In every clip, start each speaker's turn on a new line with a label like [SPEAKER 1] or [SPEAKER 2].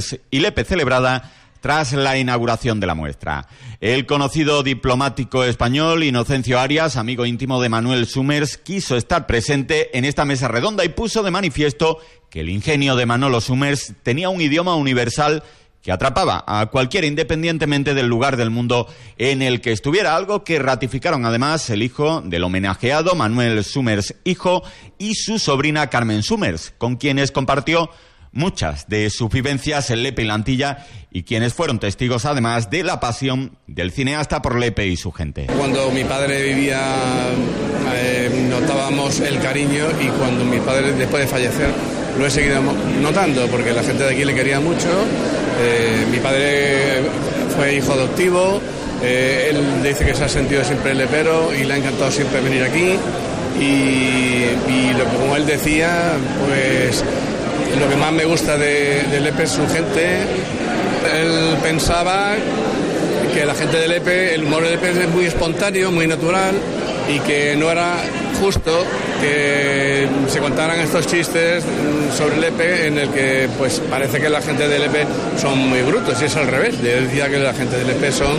[SPEAKER 1] Summers y Lepe celebrada tras la inauguración de la muestra. El conocido diplomático español Inocencio Arias, amigo íntimo de Manuel Summers, quiso estar presente en esta mesa redonda y puso de manifiesto que el ingenio de Manolo Summers tenía un idioma universal que atrapaba a cualquiera independientemente del lugar del mundo en el que estuviera, algo que ratificaron además el hijo del homenajeado, Manuel Summers hijo, y su sobrina Carmen Summers, con quienes compartió muchas de sus vivencias en Lepe y la Antilla y quienes fueron testigos además de la pasión del cineasta por Lepe y su gente.
[SPEAKER 2] Cuando mi padre vivía notábamos el cariño, y cuando mi padre después de fallecer lo he seguido notando porque la gente de aquí le quería mucho. Mi padre fue hijo adoptivo, él dice que se ha sentido siempre lepero y le ha encantado siempre venir aquí, y lo que, como él decía, pues lo que más me gusta de Lepe es su gente. Él pensaba que la gente de Lepe, el humor de Lepe es muy espontáneo, muy natural, y que no era justo que se contaran estos chistes sobre Lepe en el que pues parece que la gente de Lepe son muy brutos, y es al revés. Yo decía que la gente de Lepe son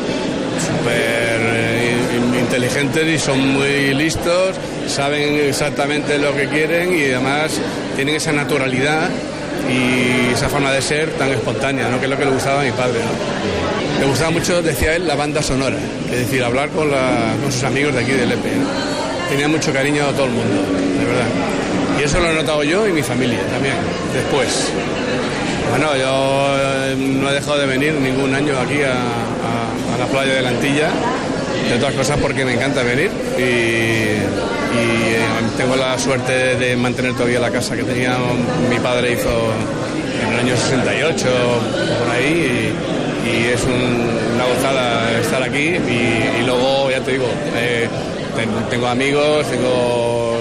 [SPEAKER 2] súper inteligentes y son muy listos, saben exactamente lo que quieren y además tienen esa naturalidad y esa forma de ser tan espontánea, ¿no? Que es lo que le gustaba a mi padre, ¿no? Le gustaba mucho, decía él, la banda sonora, es decir, hablar con sus amigos de aquí de Lepe, ¿no? Tenía mucho cariño a todo el mundo, de verdad. Y eso lo he notado yo y mi familia también, después. Bueno, yo no he dejado de venir ningún año aquí a la playa de la Antilla, de otras cosas porque me encanta venir, y tengo la suerte de mantener todavía la casa que tenía mi padre, hizo en el año 68, por ahí, y es una gozada estar aquí, y luego, ya te digo, tengo amigos, tengo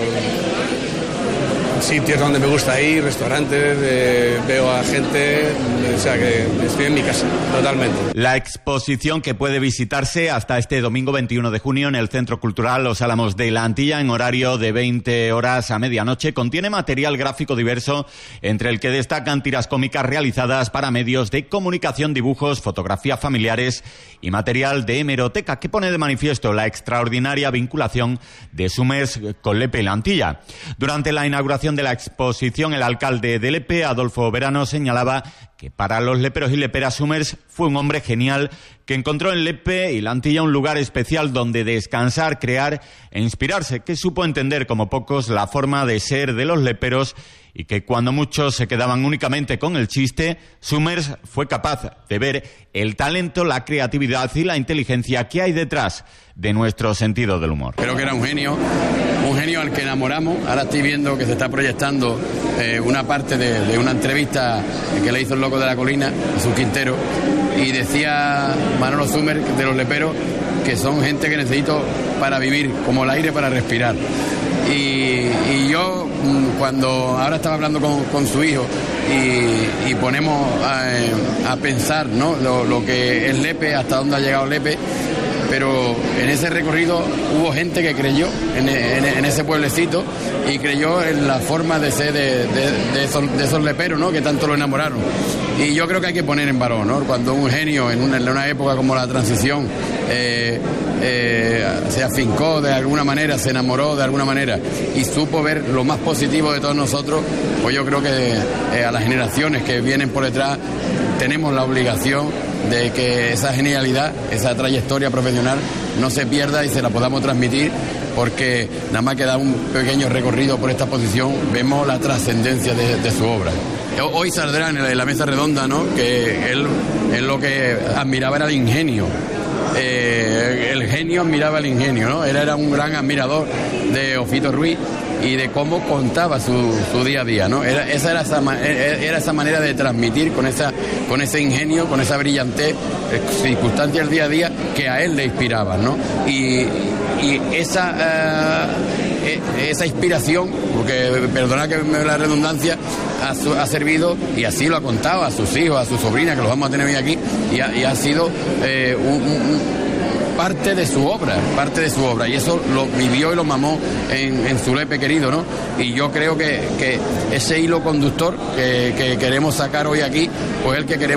[SPEAKER 2] sitios donde me gusta ir, restaurantes, veo a gente, o sea que estoy en mi casa, totalmente.
[SPEAKER 1] La exposición, que puede visitarse hasta este domingo 21 de junio en el Centro Cultural Los Álamos de la Antilla en horario de 20 horas a medianoche, contiene material gráfico diverso, entre el que destacan tiras cómicas realizadas para medios de comunicación, dibujos, fotografías familiares y material de hemeroteca, que pone de manifiesto la extraordinaria vinculación de Summers con Lepe y la Antilla. Durante la inauguración de la exposición, el alcalde de Lepe, Adolfo Verano, señalaba que para los leperos y leperas Summers fue un hombre genial que encontró en Lepe y la Antilla un lugar especial donde descansar, crear e inspirarse, que supo entender como pocos la forma de ser de los leperos, y que cuando muchos se quedaban únicamente con el chiste, Summers fue capaz de ver el talento, la creatividad y la inteligencia que hay detrás de nuestro sentido del humor.
[SPEAKER 3] Creo que era un genio al que enamoramos. Ahora estoy viendo que se está proyectando una parte de una entrevista que le hizo el Loco de la Colina, Jesús Quintero, y decía Manolo Summers de los leperos que son gente que necesito para vivir, como el aire para respirar. Y yo, cuando ahora estaba hablando con su hijo y ponemos a pensar, ¿no?, lo que es Lepe, hasta dónde ha llegado Lepe, pero en ese recorrido hubo gente que creyó en ese pueblecito y creyó en la forma de ser de esos leperos, ¿no?, que tanto lo enamoraron. Y yo creo que hay que poner en valor, ¿no?, cuando un genio en una época como la transición se afincó de alguna manera, se enamoró de alguna manera y supo ver lo más positivo de todos nosotros, pues yo creo que a las generaciones que vienen por detrás tenemos la obligación de que esa genialidad, esa trayectoria profesional no se pierda y se la podamos transmitir, porque nada más que da un pequeño recorrido por esta exposición vemos la trascendencia de su obra. Hoy saldrá en la mesa redonda, ¿no?, que él lo que admiraba era el ingenio. El genio admiraba el ingenio, ¿no? Él era un gran admirador de Ofito Ruiz y de cómo contaba su día a día, ¿no? Era esa manera de transmitir con ese ingenio, con esa brillantez, circunstancias del día a día que a él le inspiraban, ¿no? Y esa inspiración, porque perdona que me la redundancia, ha servido, y así lo ha contado a sus hijos, a sus sobrinas, que los vamos a tener hoy aquí, y ha sido parte de su obra, y eso lo vivió y lo mamó en su Lepe querido, ¿no? Y yo creo que ese hilo conductor que queremos sacar hoy aquí, pues el que queremos